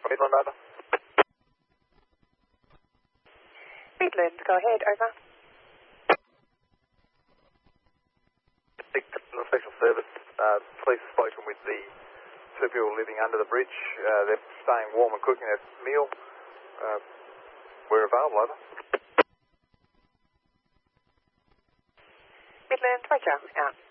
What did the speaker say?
Midland, over. Midland, go ahead, over. Special service, police have spoken with the two people living under the bridge. They're staying warm and cooking their meal. We're available, over. Midland, Roger, out.